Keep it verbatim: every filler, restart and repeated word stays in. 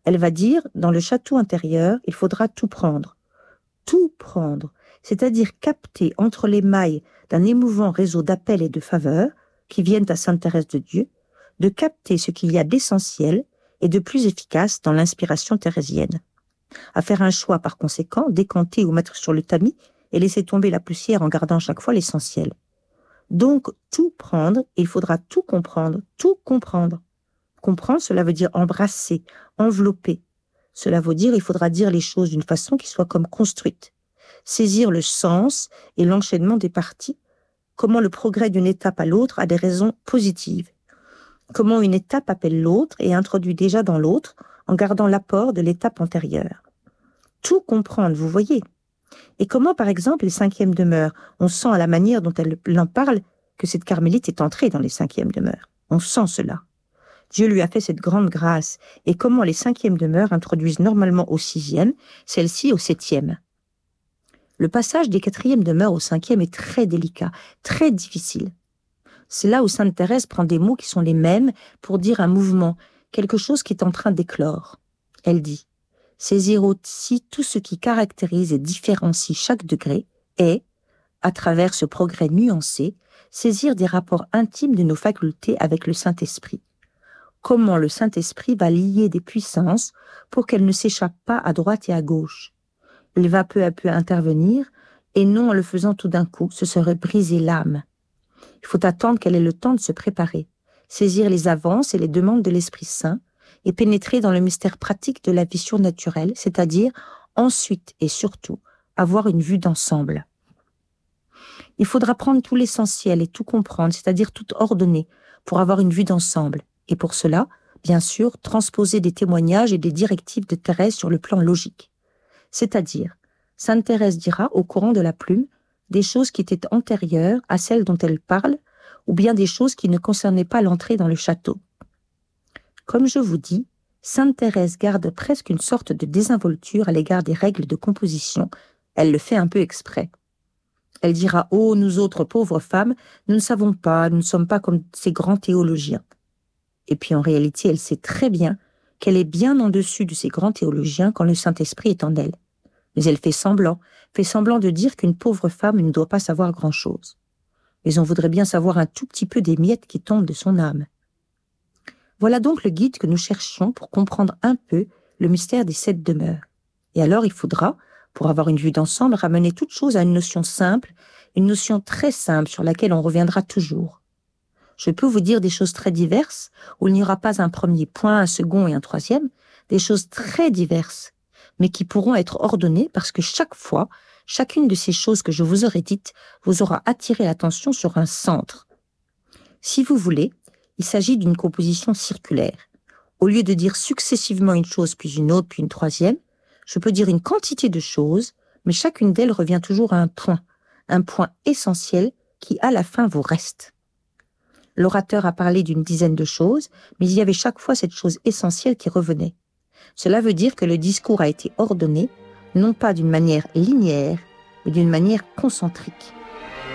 Elle va dire, dans le château intérieur, il faudra tout prendre. Tout prendre, c'est-à-dire capter entre les mailles d'un émouvant réseau d'appels et de faveurs qui viennent à Sainte Thérèse de Dieu, de capter ce qu'il y a d'essentiel et de plus efficace dans l'inspiration thérésienne. À faire un choix par conséquent, décanter ou mettre sur le tamis et laisser tomber la poussière en gardant chaque fois l'essentiel. Donc, tout prendre, il faudra tout comprendre, tout comprendre. Comprendre, cela veut dire embrasser, envelopper. Cela veut dire, il faudra dire les choses d'une façon qui soit comme construite. Saisir le sens et l'enchaînement des parties. Comment le progrès d'une étape à l'autre a des raisons positives. Comment une étape appelle l'autre et introduit déjà dans l'autre en gardant l'apport de l'étape antérieure. Tout comprendre, vous voyez. Et comment, par exemple, les cinquièmes demeures, on sent à la manière dont elle en parle que cette carmélite est entrée dans les cinquièmes demeures. On sent cela. Dieu lui a fait cette grande grâce. Et comment les cinquièmes demeures introduisent normalement au sixième, celle-ci au septième. Le passage des quatrièmes demeures au cinquième est très délicat, très difficile. C'est là où Sainte Thérèse prend des mots qui sont les mêmes pour dire un mouvement, quelque chose qui est en train d'éclore. Elle dit « Saisir aussi tout ce qui caractérise et différencie chaque degré et, à travers ce progrès nuancé, saisir des rapports intimes de nos facultés avec le Saint-Esprit. Comment le Saint-Esprit va lier des puissances pour qu'elles ne s'échappent pas à droite et à gauche. Il va peu à peu intervenir, et non en le faisant tout d'un coup, ce serait briser l'âme. Il faut attendre qu'elle ait le temps de se préparer, saisir les avances et les demandes de l'Esprit Saint, et pénétrer dans le mystère pratique de la vie surnaturelle, c'est-à-dire, ensuite et surtout, avoir une vue d'ensemble. Il faudra prendre tout l'essentiel et tout comprendre, c'est-à-dire tout ordonner, pour avoir une vue d'ensemble. Et pour cela, bien sûr, transposer des témoignages et des directives de Thérèse sur le plan logique. C'est-à-dire, Sainte Thérèse dira, au courant de la plume, des choses qui étaient antérieures à celles dont elle parle, ou bien des choses qui ne concernaient pas l'entrée dans le château. Comme je vous dis, Sainte Thérèse garde presque une sorte de désinvolture à l'égard des règles de composition. Elle le fait un peu exprès. Elle dira « Oh, nous autres pauvres femmes, nous ne savons pas, nous ne sommes pas comme ces grands théologiens. » Et puis en réalité, elle sait très bien qu'elle est bien en dessus de ces grands théologiens quand le Saint-Esprit est en elle. Mais elle fait semblant, fait semblant de dire qu'une pauvre femme ne doit pas savoir grand-chose. Mais on voudrait bien savoir un tout petit peu des miettes qui tombent de son âme. Voilà donc le guide que nous cherchions pour comprendre un peu le mystère des sept demeures. Et alors il faudra, pour avoir une vue d'ensemble, ramener toute chose à une notion simple, une notion très simple sur laquelle on reviendra toujours. Je peux vous dire des choses très diverses, où il n'y aura pas un premier point, un second et un troisième, des choses très diverses, mais qui pourront être ordonnées parce que chaque fois, chacune de ces choses que je vous aurai dites vous aura attiré l'attention sur un centre. Si vous voulez, il s'agit d'une composition circulaire. Au lieu de dire successivement une chose, puis une autre, puis une troisième, je peux dire une quantité de choses, mais chacune d'elles revient toujours à un point, un point essentiel qui, à la fin, vous reste. L'orateur a parlé d'une dizaine de choses, mais il y avait chaque fois cette chose essentielle qui revenait. Cela veut dire que le discours a été ordonné, non pas d'une manière linéaire, mais d'une manière concentrique.